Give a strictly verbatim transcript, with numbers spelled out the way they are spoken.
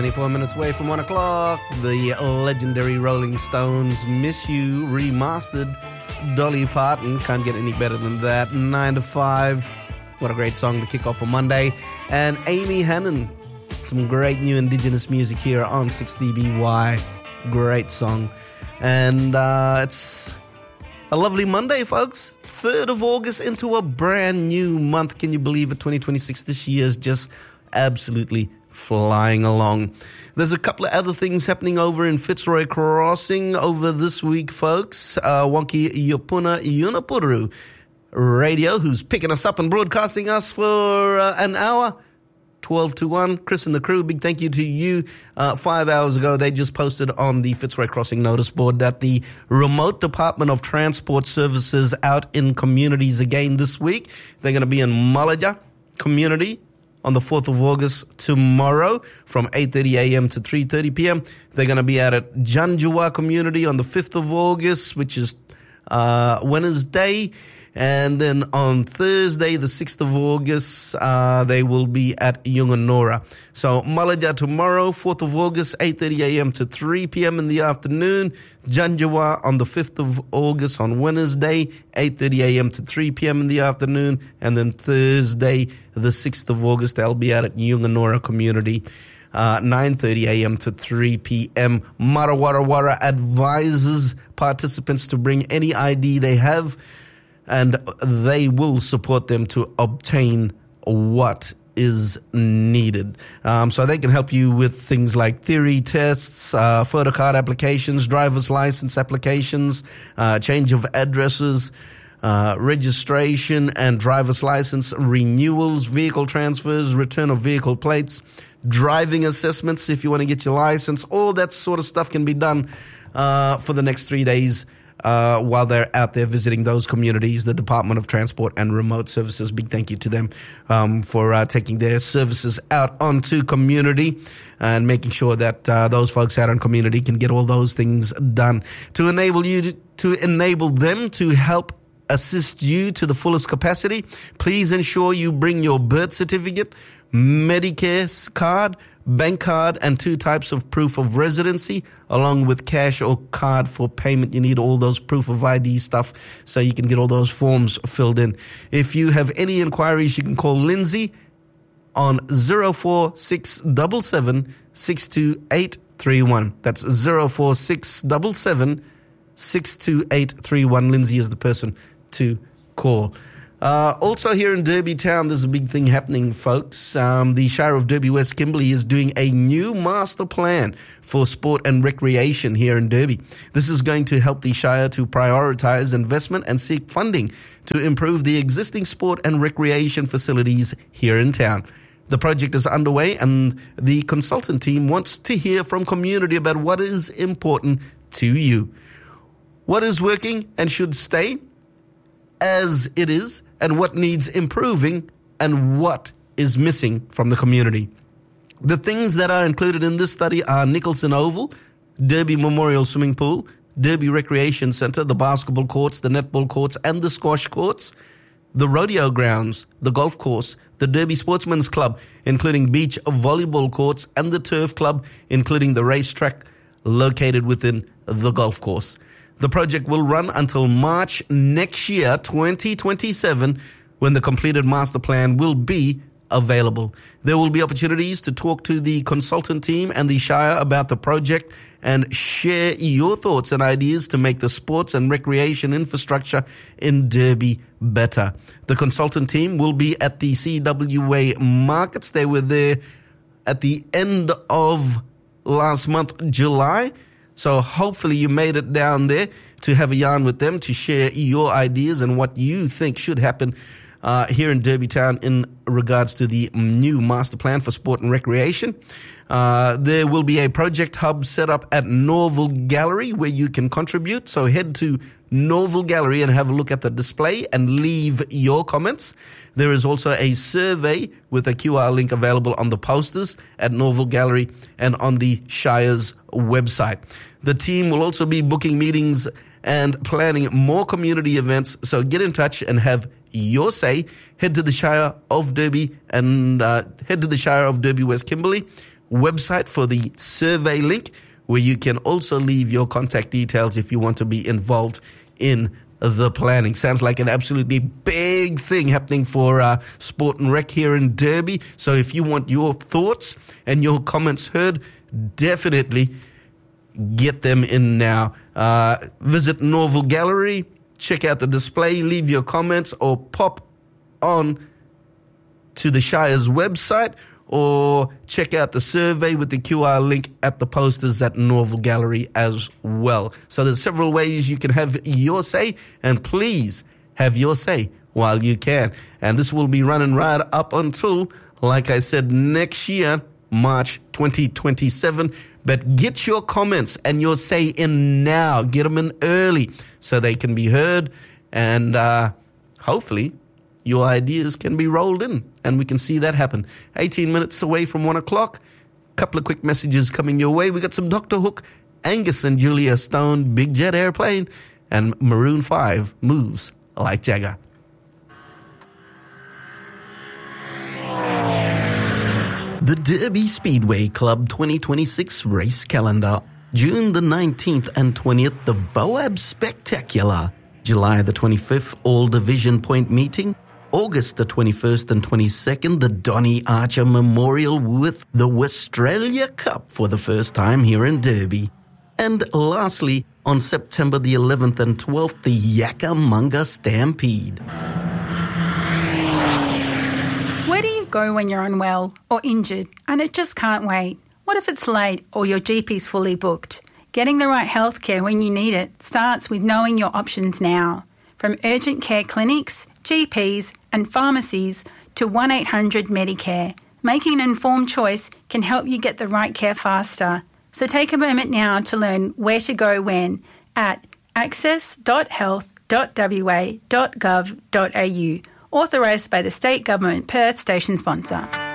twenty-four minutes away from one o'clock. The legendary Rolling Stones, Miss You, remastered. Dolly Parton, can't get any better than that. nine to five, what a great song to kick off on Monday. And Amy Hannon, some great new indigenous music here on six D B Y. Great song. And uh, it's a lovely Monday, folks. third of August into a brand new month. Can you believe it? twenty twenty-six this year is just absolutely flying along. There's a couple of other things happening over in Fitzroy Crossing over this week, folks. Uh, Wonky Yopuna Yunapuru Radio, who's picking us up and broadcasting us for uh, an hour. twelve to one. Chris and the crew, big thank you to you. Uh, five hours ago, they just posted on the Fitzroy Crossing notice board that the remote Department of Transport Services out in communities again this week. They're going to be in Malaja community on the fourth of August tomorrow from eight thirty a.m. to three thirty p.m. They're going to be out at Janjua community on the fifth of August, which is uh, Wednesday. And then on Thursday, the sixth of August, uh, they will be at Yunganora. So Malaja tomorrow, fourth of August, eight thirty a.m. to three p.m. in the afternoon. Janjawa on the fifth of August on Wednesday, eight thirty a.m. to three p.m. in the afternoon. And then Thursday, the sixth of August, they'll be out at Yunganora community. Uh, nine thirty a.m. to three p.m. Marawarawara advises participants to bring any I D they have, and they will support them to obtain what is needed. Um, so they can help you with things like theory tests, uh, photo card applications, driver's license applications, uh, change of addresses, uh, registration and driver's license renewals, vehicle transfers, return of vehicle plates, driving assessments if you want to get your license. All that sort of stuff can be done uh, for the next three days. Uh, while they're out there visiting those communities, the Department of Transport and Remote Services, big thank you to them um, for uh, taking their services out onto community and making sure that uh, those folks out on community can get all those things done. To enable you to, to enable them to help assist you to the fullest capacity, please ensure you bring your birth certificate, Medicare card, bank card, and two types of proof of residency, along with cash or card for payment. You need all those proof of I D stuff so you can get all those forms filled in. If you have any inquiries, you can call Lindsay on zero four six seven seven, six two eight three one. That's zero four six seven seven, six two eight three one. Lindsay is the person to call. Uh, also here in Derby Town, there's a big thing happening, folks. Um, the Shire of Derby West Kimberley is doing a new master plan for sport and recreation here in Derby. This is going to help the Shire to prioritize investment and seek funding to improve the existing sport and recreation facilities here in town. The project is underway, and the consultant team wants to hear from community about what is important to you. What is working and should stay as it is, and what needs improving, and what is missing from the community. The things that are included in this study are Nicholson Oval, Derby Memorial Swimming Pool, Derby Recreation Centre, the basketball courts, the netball courts, and the squash courts, the rodeo grounds, the golf course, the Derby Sportsman's Club, including beach volleyball courts, and the turf club, including the racetrack located within the golf course. The project will run until March next year, twenty twenty-seven, when the completed master plan will be available. There will be opportunities to talk to the consultant team and the Shire about the project and share your thoughts and ideas to make the sports and recreation infrastructure in Derby better. The consultant team will be at the C W A markets. They were there at the end of last month, July. So hopefully you made it down there to have a yarn with them, to share your ideas and what you think should happen uh, here in Derby Town in regards to the new master plan for sport and recreation. Uh, there will be a project hub set up at Norville Gallery where you can contribute. So head to Norville Gallery and have a look at the display and leave your comments. There is also a survey with a Q R link available on the posters at Norville Gallery and on the Shire's website. The team will also be booking meetings and planning more community events, so get in touch and have your say. Head to the Shire of Derby and uh, head to the Shire of Derby West Kimberley website for the survey link, where you can also leave your contact details if you want to be involved in the planning. Sounds like an absolutely big thing happening for uh, Sport and Rec here in Derby. So if you want your thoughts and your comments heard, definitely get them in now. Uh, visit Norval Gallery, check out the display, leave your comments, or pop on to the Shire's website, or check out the survey with the Q R link at the posters at Norval Gallery as well. So there's several ways you can have your say, and please have your say while you can. And this will be running right up until, like I said, next year, March twenty twenty-seven. But get your comments and your say in now. Get them in early so they can be heard, and uh, hopefully your ideas can be rolled in, and we can see that happen. eighteen minutes away from one o'clock. Couple of quick messages coming your way. We got some Doctor Hook, Angus and Julia Stone, Big Jet Airplane, and Maroon five, Moves Like Jagger. The Derby Speedway Club twenty twenty-six race calendar. June the nineteenth and twentieth, the Boab Spectacular. July the twenty-fifth, All Division Point Meeting. August the twenty-first and twenty-second, the Donny Archer Memorial with the Westralia Cup for the first time here in Derby. And lastly, on September the eleventh and twelfth, the Yakkamunga Stampede. Where do you go when you're unwell or injured and it just can't wait? What if it's late or your G P's fully booked? Getting the right healthcare when you need it starts with knowing your options now. From urgent care clinics, G Ps and pharmacies to one eight hundred Medicare. Making an informed choice can help you get the right care faster. So take a moment now to learn where to go when at access dot health dot w a dot gov dot a u. Authorised by the State Government Perth Station Sponsor.